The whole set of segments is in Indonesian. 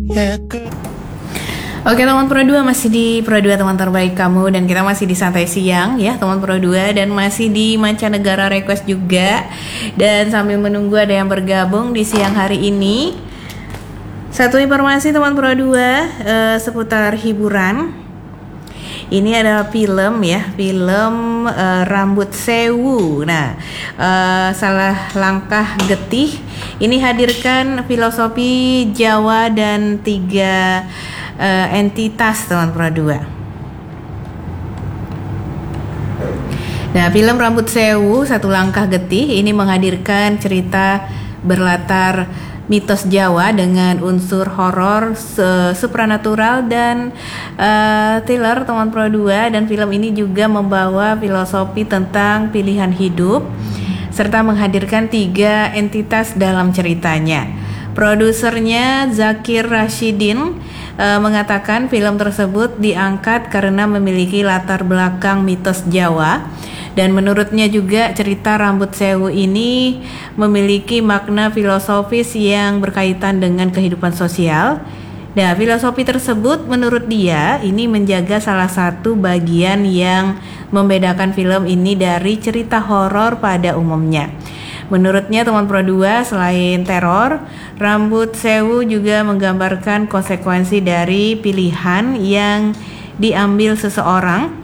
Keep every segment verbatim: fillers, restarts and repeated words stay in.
Oke teman Pro dua, masih di Pro dua teman terbaik kamu, dan kita masih di santai siang ya teman Pro dua, dan masih di mancanegara request juga. Dan sambil menunggu ada yang bergabung di siang hari ini, satu informasi teman Pro dua uh, seputar hiburan. Ini ada film ya, film uh, Rambut Sewu. Nah, uh, Salah Langkah Getih ini hadirkan filosofi Jawa dan tiga uh, entitas teman Pro dua. Nah, film Rambut Sewu Satu Langkah Getih ini menghadirkan cerita berlatar mitos Jawa dengan unsur horor, supranatural dan uh, thriller teman Pro dua, dan film ini juga membawa filosofi tentang pilihan hidup serta menghadirkan tiga entitas dalam ceritanya. Produsernya Zakir Rashidin uh, mengatakan film tersebut diangkat karena memiliki latar belakang mitos Jawa. Dan menurutnya juga cerita Rambut Sewu ini memiliki makna filosofis yang berkaitan dengan kehidupan sosial. Nah, filosofi tersebut menurut dia ini menjaga salah satu bagian yang membedakan film ini dari cerita horor pada umumnya. Menurutnya teman Pro dua, selain teror, Rambut Sewu juga menggambarkan konsekuensi dari pilihan yang diambil seseorang.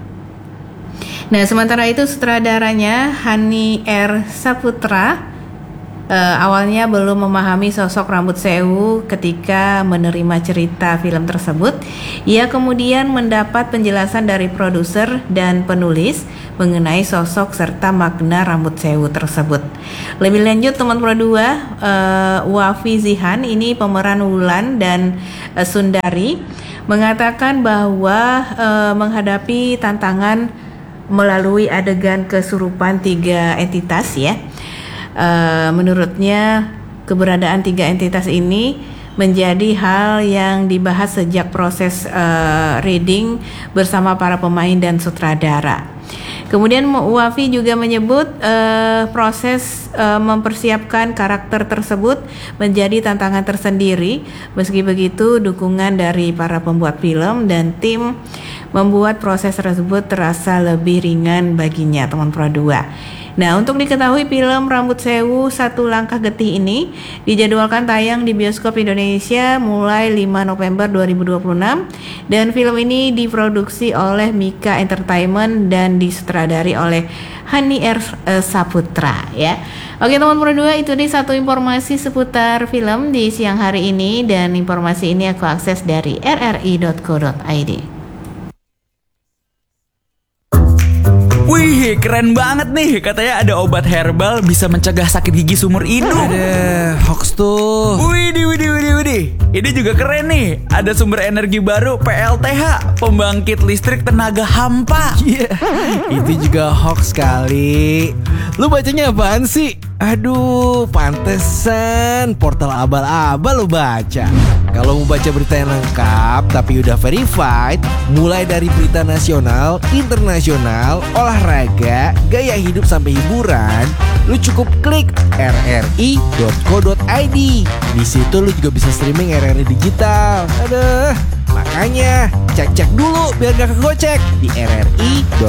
Nah, sementara itu sutradaranya Hani R. Saputra uh, awalnya belum memahami sosok Rambut Sewu ketika menerima cerita film tersebut. Ia kemudian mendapat penjelasan dari produser dan penulis mengenai sosok serta makna Rambut Sewu tersebut. Lebih lanjut teman Pro dua, uh, Wafi Zihan ini pemeran Wulan dan uh, Sundari mengatakan bahwa uh, menghadapi tantangan melalui adegan kesurupan tiga entitas ya. Uh, menurutnya keberadaan tiga entitas ini menjadi hal yang dibahas sejak proses uh, reading bersama para pemain dan sutradara. Kemudian Wafi juga menyebut uh, proses uh, mempersiapkan karakter tersebut menjadi tantangan tersendiri. Meski begitu, dukungan dari para pembuat film dan tim membuat proses tersebut terasa lebih ringan baginya teman Pro dua. Nah, untuk diketahui film Rambut Sewu Satu Langkah Getih ini dijadwalkan tayang di bioskop Indonesia mulai lima November dua ribu dua puluh enam, dan film ini diproduksi oleh Mika Entertainment dan disutradari oleh Hani R. Saputra ya. Oke teman Pro dua, itu nih satu informasi seputar film di siang hari ini, dan informasi ini aku akses dari r r i dot co dot i d. Wih, keren banget nih. Katanya ada obat herbal bisa mencegah sakit gigi seumur hidup. Ada hoax tuh. Widih, widih, widih, widih. Ini juga keren nih. Ada sumber energi baru P L T H, pembangkit listrik tenaga hampa. Iya, yeah. Itu juga hoax kali. Lu bacanya apaan sih? Aduh, pantesan portal abal-abal lu baca. Kalau mau baca berita yang lengkap tapi udah verified, mulai dari berita nasional, internasional, olahraga, gaya hidup sampai hiburan, lu cukup klik r r i dot co dot i d. Di situ lu juga bisa streaming R R I digital. Aduh, makanya cek-cek dulu biar gak kegocek di r r i dot co dot i d.